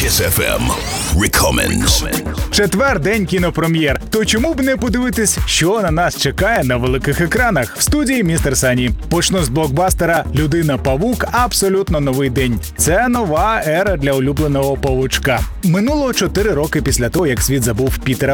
Kiss FM Recommends. Четвер – день кінопрем'єр. То чому б не подивитись, що на нас чекає на великих екранах? В студії містер Сані. Почну з блокбастера «Людина-павук. Абсолютно новий день». Це нова ера для улюбленого павучка. Минуло 4 роки після того, як світ забув Пітера